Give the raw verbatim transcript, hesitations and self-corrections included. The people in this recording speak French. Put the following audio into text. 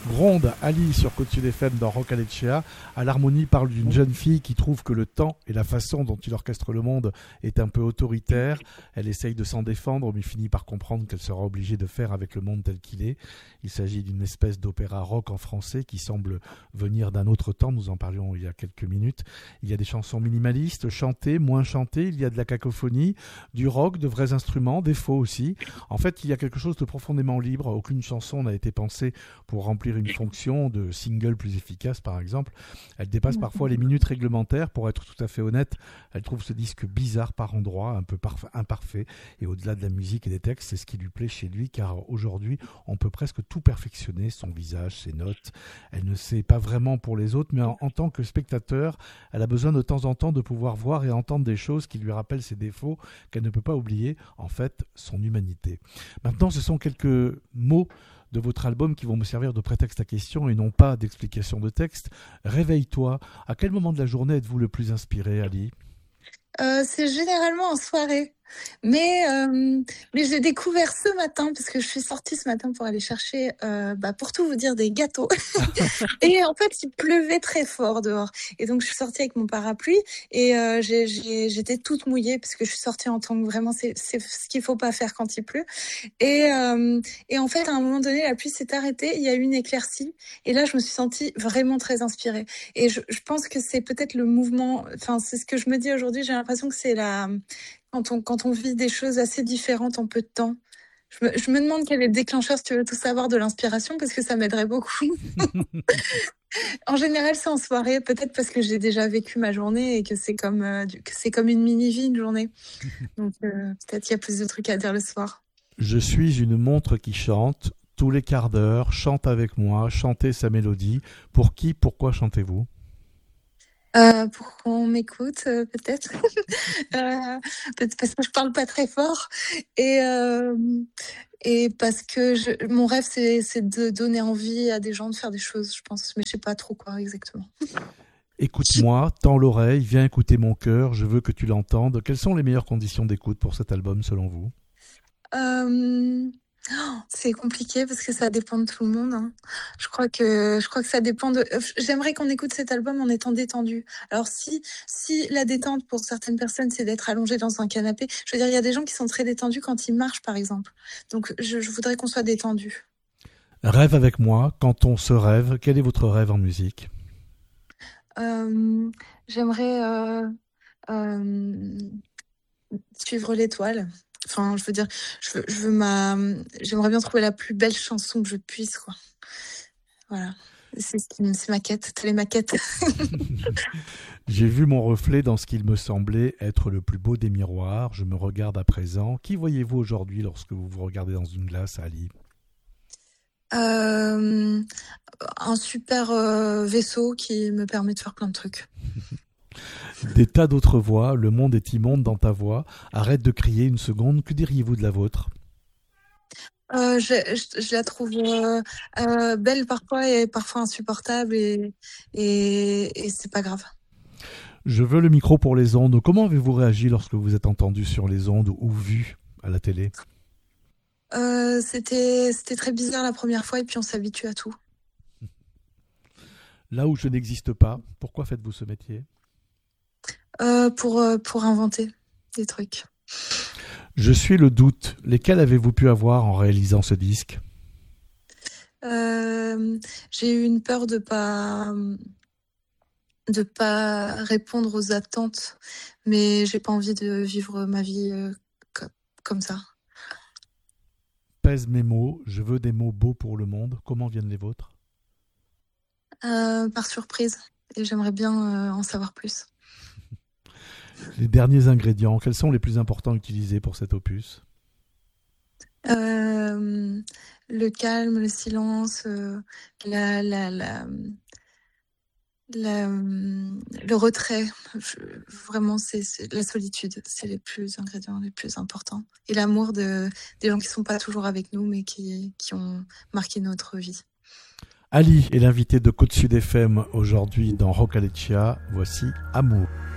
Gronde, Ali sur Côte-Sud F M dans Rock Alecchia. À l'harmonie parle d'une jeune fille qui trouve que le temps et la façon dont il orchestre le monde est un peu autoritaire. Elle essaye de s'en défendre mais finit par comprendre qu'elle sera obligée de faire avec le monde tel qu'il est. Il s'agit d'une espèce d'opéra rock en français qui semble venir d'un autre temps. Nous en parlions il y a quelques minutes. Il y a des chansons minimalistes, chantées, moins chantées. Il y a de la cacophonie, du rock, de vrais instruments, des faux aussi. En fait, il y a quelque chose de profondément libre. Aucune chanson n'a été pensée pour remplir une fonction de single plus efficace, par exemple. Elle dépasse parfois les minutes réglementaires. Pour être tout à fait honnête, elle trouve ce disque bizarre par endroits, un peu parf- imparfait. Et au-delà de la musique et des textes, c'est ce qui lui plaît chez lui, car aujourd'hui, on peut presque tout perfectionner, son visage, ses notes. Elle ne sait pas vraiment pour les autres, mais en, en tant que spectateur, elle a besoin de temps en temps de pouvoir voir et entendre des choses qui lui rappellent ses défauts, qu'elle ne peut pas oublier, en fait, son humanité. Maintenant, ce sont quelques mots de votre album qui vont me servir de prétexte à question et non pas d'explication de texte. Réveille-toi. À quel moment de la journée êtes-vous le plus inspiré, Ali ? Euh, c'est généralement en soirée. Mais, euh, mais j'ai découvert ce matin, parce que je suis sortie ce matin pour aller chercher, euh, bah, pour tout vous dire, des gâteaux. Et en fait, il pleuvait très fort dehors. Et donc, je suis sortie avec mon parapluie et euh, j'ai, j'ai, j'étais toute mouillée parce que je suis sortie en temps que vraiment, c'est, c'est ce qu'il faut pas faire quand il pleut. Et, euh, et en fait, à un moment donné, la pluie s'est arrêtée, il y a eu une éclaircie. Et là, je me suis sentie vraiment très inspirée. Et je, je pense que c'est peut-être le mouvement, enfin, c'est ce que je me dis aujourd'hui, j'ai l'impression que c'est la... Quand on, quand on vit des choses assez différentes en peu de temps. Je me, je me demande quel est le déclencheur, si tu veux tout savoir, de l'inspiration, parce que ça m'aiderait beaucoup. En général, c'est en soirée, peut-être parce que j'ai déjà vécu ma journée et que c'est comme, euh, que c'est comme une mini-vie, une journée. Donc euh, peut-être qu'il y a plus de trucs à dire le soir. Je suis une montre qui chante. Tous les quarts d'heure, chante avec moi, chantez sa mélodie. Pour qui, pourquoi chantez-vous ? Euh, pour qu'on m'écoute, euh, peut-être. euh, peut-être parce que je parle pas très fort et euh, et parce que je, mon rêve c'est c'est de donner envie à des gens de faire des choses, je pense, mais je sais pas trop quoi exactement. Écoute-moi, tends l'oreille, viens écouter mon cœur, je veux que tu l'entendes. Quelles sont les meilleures conditions d'écoute pour cet album selon vous ? Euh... Oh, c'est compliqué parce que ça dépend de tout le monde. Hein. Je crois que je crois que ça dépend de. J'aimerais qu'on écoute cet album en étant détendu. Alors si si la détente pour certaines personnes c'est d'être allongé dans un canapé, je veux dire il y a des gens qui sont très détendus quand ils marchent par exemple. Donc je, je voudrais qu'on soit détendu. Rêve avec moi. Quand on se rêve, quel est votre rêve en musique ? Euh, j'aimerais euh, euh, suivre l'étoile. Enfin, je veux dire, je veux, je veux ma, j'aimerais bien trouver la plus belle chanson que je puisse, quoi. Voilà. C'est, c'est ma quête, c'est les maquettes. J'ai vu mon reflet dans ce qu'il me semblait être le plus beau des miroirs. Je me regarde à présent. Qui voyez-vous aujourd'hui lorsque vous vous regardez dans une glace, Ali ? euh, Un super euh, vaisseau qui me permet de faire plein de trucs. Des tas d'autres voix, le monde est immonde dans ta voix. Arrête de crier une seconde, que diriez-vous de la vôtre ? euh, je, je, je la trouve euh, euh, belle parfois et parfois insupportable et, et, et c'est pas grave. Je veux le micro pour les ondes. Comment avez-vous réagi lorsque vous êtes entendu sur les ondes ou vu à la télé ? euh, c'était, c'était très bizarre la première fois et puis on s'habitue à tout. Là où je n'existe pas, pourquoi faites-vous ce métier ? Euh, pour, euh, pour inventer des trucs. Je suis le doute. Lesquels avez-vous pu avoir en réalisant ce disque ? euh, J'ai eu une peur de pas de pas répondre aux attentes, mais j'ai pas envie de vivre ma vie euh, co- comme ça. Pèse mes mots. Je veux des mots beaux pour le monde. Comment viennent les vôtres ? Euh, par surprise. Et j'aimerais bien euh, en savoir plus. Les derniers ingrédients, quels sont les plus importants utilisés pour cet opus ? Euh, le calme, le silence, euh, la, la, la, la, le retrait. Je, vraiment, c'est, c'est la solitude. C'est les plus ingrédients les plus importants. Et l'amour de, des gens qui sont pas toujours avec nous, mais qui, qui ont marqué notre vie. Ali est l'invité de Côte-Sud F M aujourd'hui dans Rock Alecchia. Voici Amour.